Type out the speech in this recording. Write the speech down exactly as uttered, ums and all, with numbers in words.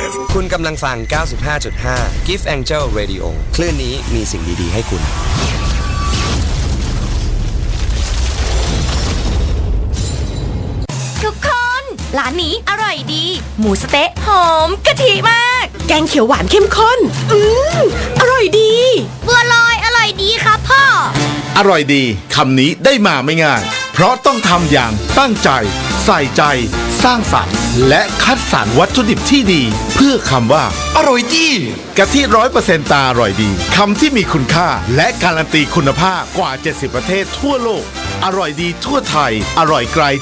คุณกำลังฟัง เก้าสิบห้าจุดห้า Gift Angel Radio คลื่นนี้มีสิ่งดีๆให้คุณทุกคนร้านนี้อร่อยดีหมูสะเต๊ะหอมกะทิมากแกงเขียวหวานเข้มข้นอืมอร่อยดีบัวลอยอร่อยดีครับพ่ออร่อยดีคำนี้ได้มาไม่ง่ายเพราะต้องทำอย่างตั้งใจใส่ใจสร้างสรรค์และคัดสรรวัตถุดิบที่ดีเพื่อคำว่าอร่อยดีกะทิร้อยเปอร์เซ็นต์ตาอร่อยดีคำที่มีคุณค่าและการันตีคุณภาพกว่าเจ็ดสิบประเทศทั่วโลกอร่อยดีทั่วไทยอร่อยไกล